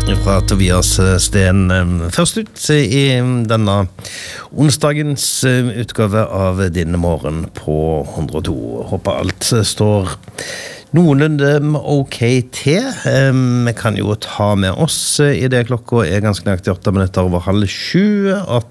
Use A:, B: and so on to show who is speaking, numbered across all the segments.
A: fra Tobias Sten. Først ut i denne onsdagens utgave av Din Morgen på 102. Håper alt står noenlunde ok til. Vi kan jo ta med oss i det klokka ganske nøyaktig 8 minutter over 6:30 at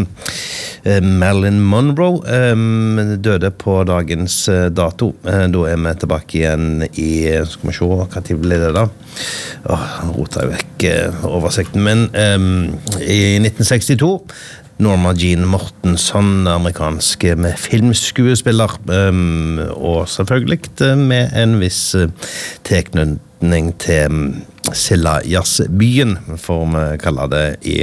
A: Marilyn Monroe døde på dagens dato. Da vi tilbake igjen i, skal vi se, hva tid ble det da? Roter jeg vekk oversikten, men i 1962 Norma Jean Mortenson, amerikansk med filmskuespiller, og selvfølgelig med en viss tilknytning til Silla Jazzbyen, får vi kalle det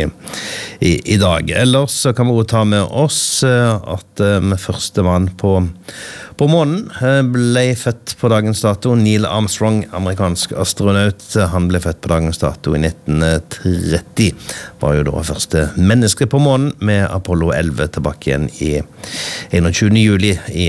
A: i dag. Ellers så kan vi også ta med oss at første mann på månen ble født på dagens dato. Neil Armstrong, amerikansk astronaut, han ble født på dagens dato i 1930. Var jo da første menneske på månen med Apollo 11 tilbake igjen i 21. juli i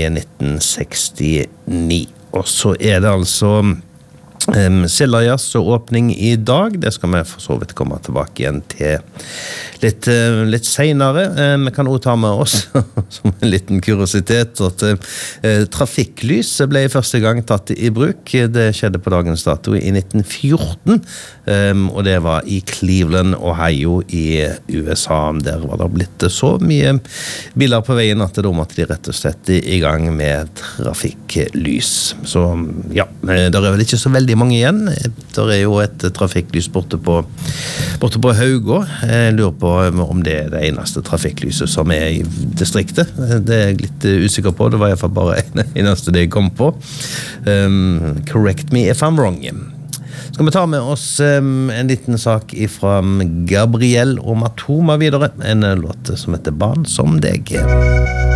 A: 1969. Og så det altså Silla Jazz og åpning i dag. Det skal vi for så vidt komme tilbake igjen til litt senere. Vi kan også ta med oss som en liten kuriositet at trafikklys ble første gang tatt i bruk. Det skjedde på dagens dato i 1914, og det var i Cleveland, Ohio i USA. Der var det blitt så mye biler på veien at da måtte de rett og slett i gang med trafikklys. Så ja, det vel ikke så veldig mange igjen. Der jo et trafikklys borte på Haugå. Jeg lurer på om det det eneste trafikklyset som i distriktet. Det jeg litt usikker på. Det var i hvert fall bare eneste det jeg kom på. Correct me if I'm wrong. Skal vi ta med oss en liten sak fra Gabriel og Matoma videre. En låt som heter Barn som deg.